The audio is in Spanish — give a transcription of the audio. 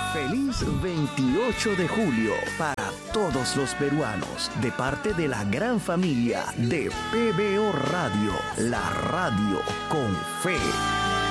Feliz 28 de julio para todos los peruanos, de parte de la gran familia de PBO Radio, la radio con fe.